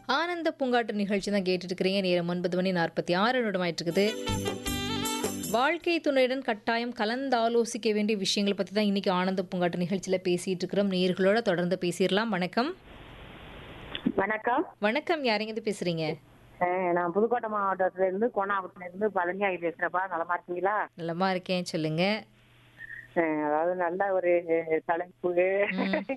ஆனந்த பூங்காற்று நிகழ்ச்சி தான் கேட்டுட்டு இருக்கிறீங்க. நேரம் 9:46 நிமிடமாயிட்டு இருக்குது. வாழ்க்கை துணையுடன் கட்டாயம் கலந்தாலோசிக்க வேண்டிய விஷயங்களை பற்றி தான் இன்னைக்கு ஆனந்த பூங்காற்று நிகழ்ச்சியில் பேசிட்டு இருக்கிறோம். நேயர்களோட தொடர்ந்து பேசிடலாம். வணக்கம். வணக்கம். வணக்கம். யாரெங்கிருந்து பேசுறீங்க? நான் புதுக்கோட்டை மாவட்டத்துல இருந்து கோணாபுரத்துல இருந்து பழனியாகி பேசுறப்பா. நலமா இருக்கீங்களா? நல்லமா இருக்கேன். சொல்லுங்க. அதாவது நல்ல ஒரு தலைப்பு. ம்.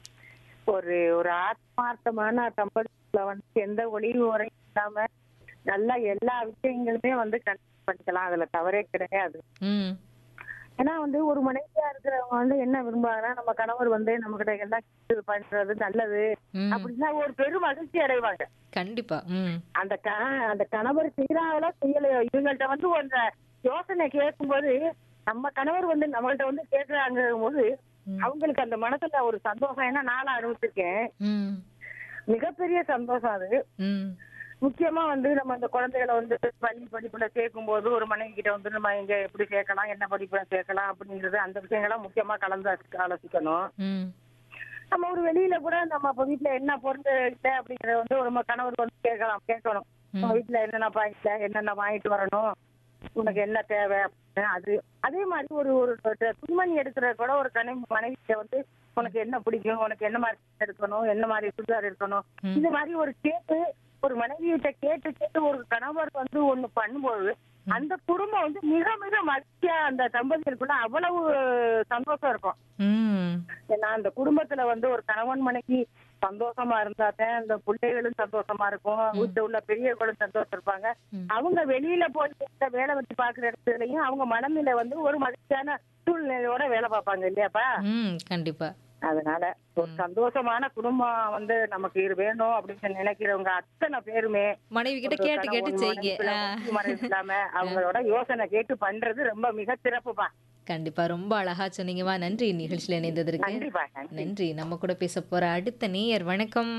ஒரு ஒரு ஆத்மார்த்தமான தம்பதிக்குள்ள வந்து எந்த ஒளிவு உரையும் இல்லாம நல்லா எல்லா விஷயங்களுமே வந்து பண்ணிக்கலாம். அதுல தவறே கிடையாது. ம். ஏன்னா வந்து ஒரு மனைவியா இருக்கிறவங்க வந்து என்ன விரும்புறாங்கன்னா, நம்ம கணவர் வந்து நம்ம கிட்ட எல்லாம் இது பண்றது நல்லது ம். அப்படின்னா ஒரு பெரும் மகிழ்ச்சி அடைவாங்க. கண்டிப்பா. ம். அந்த கணவர் செய்யறாங்களோ செய்யலையோ, இவங்கள்ட்ட வந்து ஒரு யோசனை கேட்கும்போது நம்ம கணவர் வந்து நம்மள்ட்ட வந்து கேட்கறாங்க போது ம். அவங்களுக்கு அந்த மனசுல ஒரு சந்தோஷம். ஏன்னா நானும் அனுபவிச்சிருக்கேன். ம். மிகப்பெரிய சந்தோஷம் அது. ம். முக்கியமா வந்து நம்ம அந்த குழந்தைகளை வந்து பள்ளி படிப்புல சேர்க்கும் போது ஒரு மனைவி கிட்ட வந்து நம்ம எங்க எப்படி சேர்க்கலாம், என்ன படிப்புல சேர்க்கலாம் அப்படிங்கிறது அந்த விஷயங்கள்லாம் முக்கியமா கலந்து ஆலோசிக்கணும். ம். நம்ம ஒரு வெளியில கூட நம்ம இப்ப வீட்டுல என்ன பொருள் இல்லை அப்படிங்கறத வந்து ஒரு கணவர் வந்து கேட்கணும். நம்ம வீட்டுல என்னென்ன பாயிண்ட்ல என்னென்ன வாங்கிட்டு வரணும், உனக்கு என்ன தேவை அப்படின்னு. அதே மாதிரி ஒரு ஒரு துணிமணி எடுக்கிற கூட ஒரு மனைவிட்ட வந்து உனக்கு என்ன பிடிக்கும், உனக்கு என்ன மாதிரி எடுக்கணும், என்ன மாதிரி சுடிதார் எடுக்கணும், இந்த மாதிரி ஒரு கேட்டு ஒரு மனைவியிட்ட கேட்டு கேட்டு ஒரு கணவர் வந்து ஒண்ணு பண்ணும்போது அந்த குடும்பம் வந்து மிக மிக மகிழ்ச்சியா அந்த தம்பதிகளுக்குள்ள அவ்வளவு சந்தோஷம் இருக்கும். ம். ஏன்னா அந்த குடும்பத்துல வந்து ஒரு கணவன் மனைவி சந்தோஷமா இருந்தாதான் அந்த பிள்ளைகளும் சந்தோஷமா இருக்கும். வீட்டுல உள்ள பெரியவர்களும் சந்தோஷம் இருப்பாங்க. அவங்க வெளியில போய் வேலை வச்சு பாக்குற இடத்துலயும் அவங்க மனநிலை வந்து ஒரு மகிழ்ச்சியான சூழ்நிலையோட வேலை பார்ப்பாங்க இல்லையாப்பா. ம். கண்டிப்பா. அதனால ஒரு சந்தோஷமான குடும்பம் வந்து நமக்கு வேணும் அப்படின்னு நினைக்கிறவங்க அத்தனை பேருமே மனைவி கிட்ட கேட்டு கேட்டு செய்யுங்க. இல்லாம அவங்களோட யோசனை கேட்டு பண்றது ரொம்ப மிக சிறப்புப்பா. கண்டிப்பா. ரொம்ப அழகா சொன்னீங்கம்மா. நன்றி நிகழ்ச்சியில இணைந்ததற்கு. கண்டிப்பா நன்றி. நன்றி. நம்ம கூட பேச போற அடுத்த நேயர். வணக்கம்.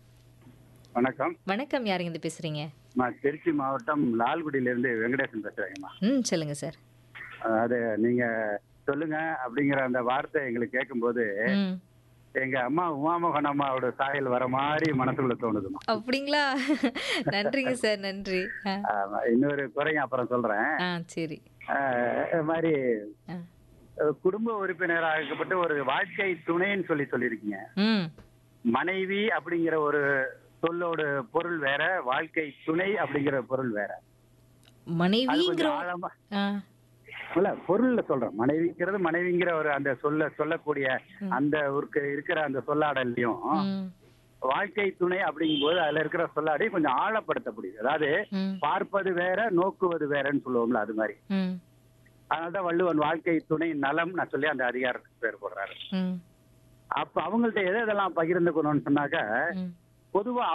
வணக்கம். வணக்கம். யாருங்க பேசுறீங்க? நான் திருச்சி மாவட்டம் லால்குடியிலிருந்து வெங்கடேசன் பேசுறேங்கம்மா. சொல்லுங்க சார். அது நீங்க சொல்லுங்க அப்படிங்கிற அந்த வார்த்தை எங்களுக்கு கேட்கும்போது ம். எங்க அம்மா உமாமோகன் அம்மாவோட சாயல் வர மாதிரி மனசுக்குள்ள தோணுதுமா. அப்படிங்களா? நன்றிங்க சார். நன்றி. இன்னொரு குறையும் அப்புறம் சொல்றேன். சரி. இது மாதிரி ஆ. குடும்ப உறுப்பினராகப்பட்டு ஒரு வாழ்க்கை துணைன்னு சொல்லியிருக்கீங்க. ம். மனைவி அப்படிங்கிற ஒரு சொல்லோட பொருள் வேற, வாழ்க்கை துணை அப்படிங்கிற பொருள் வேற. மனைவிங்கிற ஆழமா ஆ. இல்ல பொருள்ல சொல்றேன். மனைவிங்கிற ஒரு அந்த சொல்லக்கூடிய அந்த இருக்கிற அந்த சொல்லாடல்லையும் ம். வாழ்க்கை துணை அப்படிங்கும் போது அதுல இருக்கிற சொல்லாடி கொஞ்சம் ஆழப்படுத்த முடியுது. அதாவது ம். பார்ப்பது வேற, நோக்குவது வேறன்னு சொல்லுவோம்ல, அது மாதிரி. ம். அதனாலதான் வள்ளுவன் வாழ்க்கை துணை நலம் நான் சொல்லி அந்த அதிகாரத்துக்கு பேர் போடுறாரு. ம். அப்ப அவங்கள்ட்ட எதெல்லாம் பகிர்ந்துக்கணும்னு சொன்னாக்க ம். பொதுவா